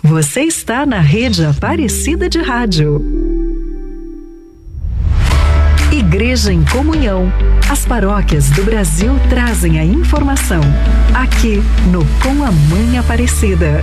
Você está na Rede Aparecida de Rádio. Igreja em Comunhão. As paróquias do Brasil trazem a informação. Aqui no Com a Mãe Aparecida.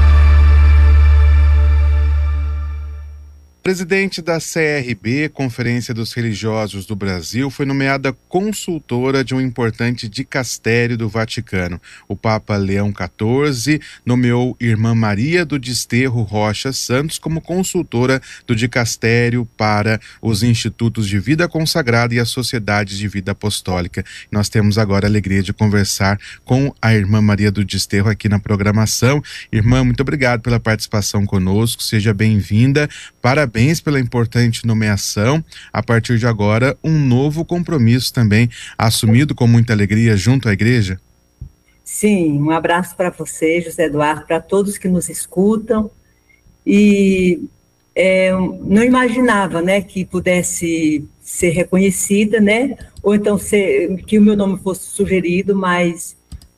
Presidente da CRB, Conferência dos Religiosos do Brasil, foi nomeada consultora de um importante dicastério do Vaticano. O Papa Leão XIV nomeou Irmã Maria do Desterro Rocha Santos como consultora do dicastério para os Institutos de Vida Consagrada e as Sociedades de Vida Apostólica. Nós temos agora a alegria de conversar com a Irmã Maria do Desterro aqui na programação. Irmã, muito obrigado pela participação conosco, seja bem-vinda. Parabéns pela importante nomeação. A partir de agora, um novo compromisso também assumido com muita alegria junto à igreja. Sim, um abraço para você, José Eduardo, para todos que nos escutam. E não imaginava, né, que pudesse ser reconhecida, né, ou então que o meu nome fosse sugerido, mas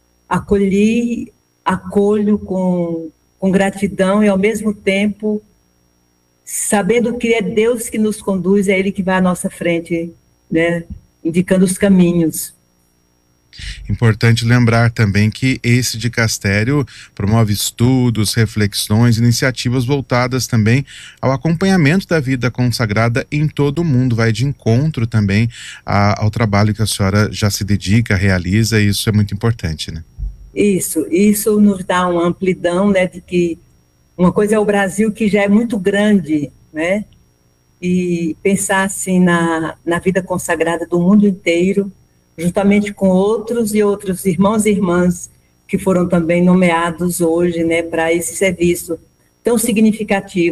acolho com gratidão e, ao mesmo tempo, sabendo que é Deus que nos conduz, é Ele que vai à nossa frente, né, indicando os caminhos. Importante lembrar também que esse dicastério promove estudos, reflexões, iniciativas voltadas também ao acompanhamento da vida consagrada em todo o mundo, vai de encontro também ao trabalho que a senhora já se dedica, realiza, e isso é muito importante, né? Isso nos dá uma amplidão, né, de que uma coisa é o Brasil, que já é muito grande, né? E pensar assim na vida consagrada do mundo inteiro, juntamente com outros irmãos e irmãs que foram também nomeados hoje, né, para esse serviço tão significativo.